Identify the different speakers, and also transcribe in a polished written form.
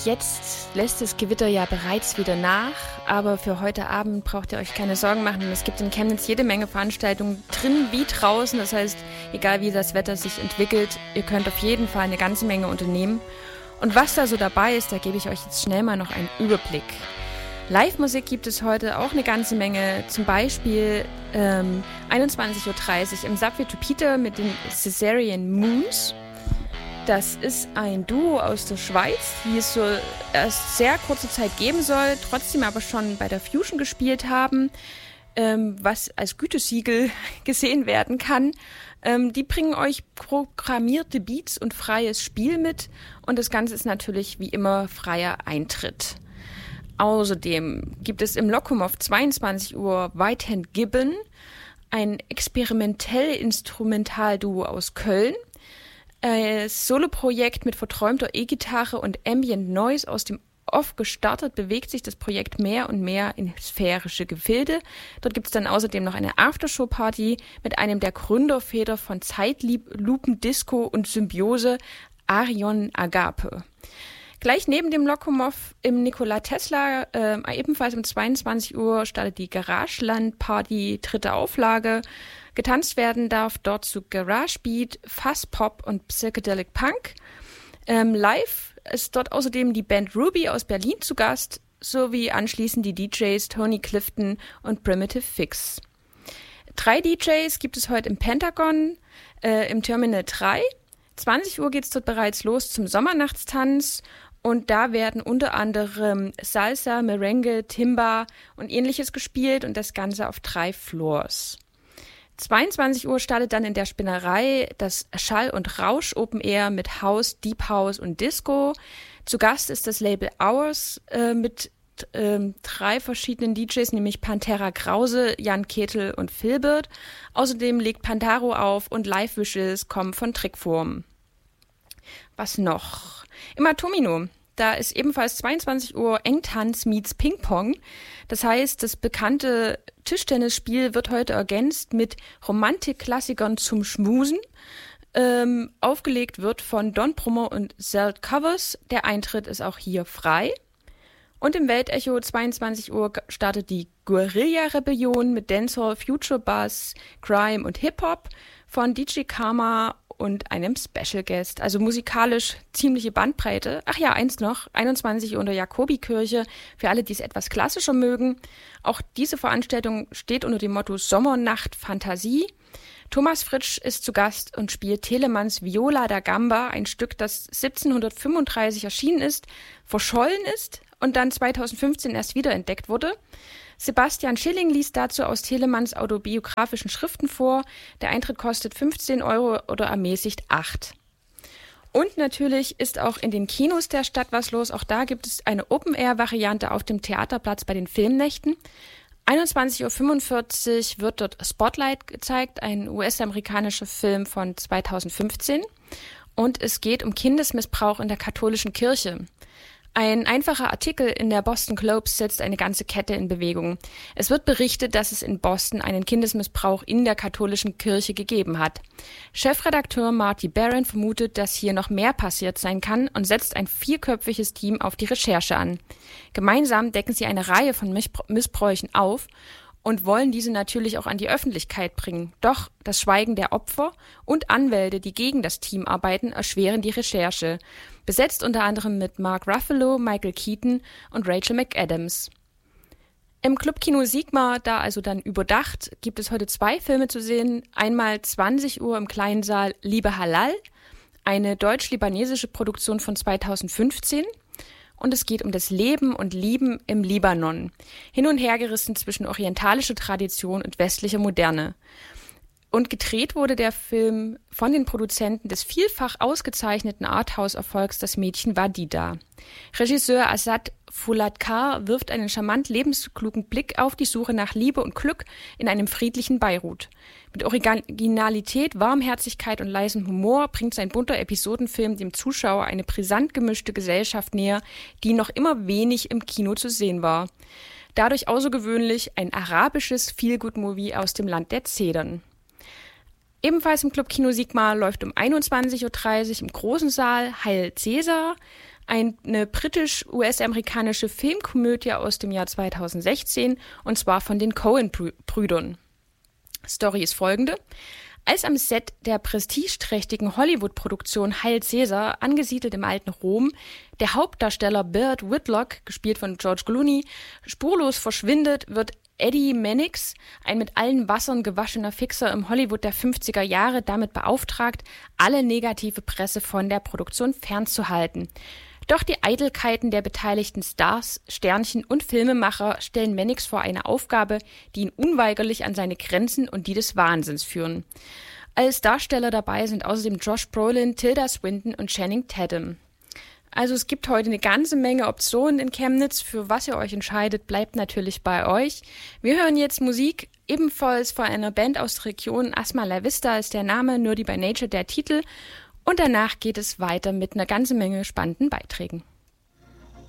Speaker 1: jetzt lässt das Gewitter ja bereits wieder nach, aber für heute Abend braucht ihr euch keine Sorgen machen. Es gibt in Chemnitz jede Menge Veranstaltungen, drin wie draußen. Das heißt, egal wie das Wetter sich entwickelt, ihr könnt auf jeden Fall eine ganze Menge unternehmen. Und was da so dabei ist, da gebe ich euch jetzt schnell mal noch einen Überblick. Live-Musik gibt es heute auch eine ganze Menge, zum Beispiel 21.30 Uhr im Subway to Peter mit den Caesarean Moons. Das ist ein Duo aus der Schweiz, die es so erst sehr kurze Zeit geben soll, trotzdem aber schon bei der Fusion gespielt haben, was als Gütesiegel gesehen werden kann. Die bringen euch programmierte Beats und freies Spiel mit und das Ganze ist natürlich wie immer freier Eintritt. Außerdem gibt es im Lokomov 22 Uhr Whitehand Gibbon, ein experimentell-instrumental-Duo aus Köln. Soloprojekt mit verträumter E-Gitarre und Ambient Noise aus dem Off gestartet, bewegt sich das Projekt mehr und mehr in sphärische Gefilde. Dort gibt es dann außerdem noch eine Aftershow-Party mit einem der Gründerväter von Zeitlupen, Disco und Symbiose, Arion Agape. Gleich neben dem Lokomov im Nikola Tesla, ebenfalls um 22 Uhr, startet die Garageland-Party, 3. Auflage. Getanzt werden darf dort zu Garage Beat, Fuzz Pop und Psychedelic Punk. Live ist dort außerdem die Band Ruby aus Berlin zu Gast, sowie anschließend die DJs Tony Clifton und Primitive Fix. 3 DJs gibt es heute im Pentagon, im Terminal 3. 20 Uhr geht es dort bereits los zum Sommernachtstanz. Und da werden unter anderem Salsa, Merengue, Timba und ähnliches gespielt und das Ganze auf 3 Floors. 22 Uhr startet dann in der Spinnerei das Schall- und Rausch Open Air mit House, Deep House und Disco. Zu Gast ist das Label Hours mit 3 verschiedenen DJs, nämlich Pantera Krause, Jan Ketel und Filbert. Außerdem legt Pantaro auf und Live-Wishes kommen von Trickform. Was noch? Im Atomino. Da ist ebenfalls 22 Uhr Engtanz meets Ping-Pong. Das heißt, das bekannte Tischtennisspiel wird heute ergänzt mit Romantikklassikern zum Schmusen. Aufgelegt wird von Don Brummer und Zelt Covers. Der Eintritt ist auch hier frei. Und im Weltecho 22 Uhr startet die Guerilla-Rebellion mit Dancehall, Future Bass, Grime und Hip-Hop von DJ Karma und einem Special Guest. Also musikalisch ziemliche Bandbreite. Ach ja, eins noch, 21 Uhr in der Jakobikirche, für alle, die es etwas klassischer mögen. Auch diese Veranstaltung steht unter dem Motto Sommernacht Fantasie. Thomas Fritsch ist zu Gast und spielt Telemanns Viola da Gamba, ein Stück, das 1735 erschienen ist, verschollen ist und dann 2015 erst wiederentdeckt wurde. Sebastian Schilling liest dazu aus Telemanns autobiografischen Schriften vor. Der Eintritt kostet 15 € oder ermäßigt 8. Und natürlich ist auch in den Kinos der Stadt was los. Auch da gibt es eine Open-Air-Variante auf dem Theaterplatz bei den Filmnächten. 21.45 Uhr wird dort Spotlight gezeigt, ein US-amerikanischer Film von 2015. Und es geht um Kindesmissbrauch in der katholischen Kirche. Ein einfacher Artikel in der Boston Globe setzt eine ganze Kette in Bewegung. Es wird berichtet, dass es in Boston einen Kindesmissbrauch in der katholischen Kirche gegeben hat. Chefredakteur Marty Barron vermutet, dass hier noch mehr passiert sein kann und setzt ein 4-köpfiges Team auf die Recherche an. Gemeinsam decken sie eine Reihe von Missbräuchen auf und wollen diese natürlich auch an die Öffentlichkeit bringen. Doch das Schweigen der Opfer und Anwälte, die gegen das Team arbeiten, erschweren die Recherche. Besetzt unter anderem mit Mark Ruffalo, Michael Keaton und Rachel McAdams. Im Clubkino Sigma, da also dann überdacht, gibt es heute 2 Filme zu sehen. Einmal 20 Uhr im kleinen Saal Liebe Halal, eine deutsch-libanesische Produktion von 2015. Und es geht um das Leben und Lieben im Libanon. Hin und her gerissen zwischen orientalischer Tradition und westlicher Moderne. Und gedreht wurde der Film von den Produzenten des vielfach ausgezeichneten Arthouse-Erfolgs Das Mädchen war Dida. Regisseur Asad Fouladkar wirft einen charmant lebensklugen Blick auf die Suche nach Liebe und Glück in einem friedlichen Beirut. Mit Originalität, Warmherzigkeit und leisem Humor bringt sein bunter Episodenfilm dem Zuschauer eine brisant gemischte Gesellschaft näher, die noch immer wenig im Kino zu sehen war. Dadurch außergewöhnlich ein arabisches Feel-Good-Movie aus dem Land der Zedern. Ebenfalls im Club Kino Sigma läuft um 21.30 Uhr im großen Saal Heil Cäsar, eine britisch-US-amerikanische Filmkomödie aus dem Jahr 2016, und zwar von den Coen-Brüdern. Story ist folgende. Als am Set der prestigeträchtigen Hollywood-Produktion Heil Caesar, angesiedelt im alten Rom, der Hauptdarsteller Burt Whitlock, gespielt von George Clooney, spurlos verschwindet, wird Eddie Mannix, ein mit allen Wassern gewaschener Fixer im Hollywood der 50er Jahre, damit beauftragt, alle negative Presse von der Produktion fernzuhalten. Doch die Eitelkeiten der beteiligten Stars, Sternchen und Filmemacher stellen Mannix vor eine Aufgabe, die ihn unweigerlich an seine Grenzen und die des Wahnsinns führen. Als Darsteller dabei sind außerdem Josh Brolin, Tilda Swinton und Channing Tatum. Also es gibt heute eine ganze Menge Optionen in Chemnitz. Für was ihr euch entscheidet, bleibt natürlich bei euch. Wir hören jetzt Musik, ebenfalls von einer Band aus der Region. Asma La Vista ist der Name, Nerdy by Nature der Titel. Und danach geht es weiter mit einer ganzen Menge spannenden Beiträgen.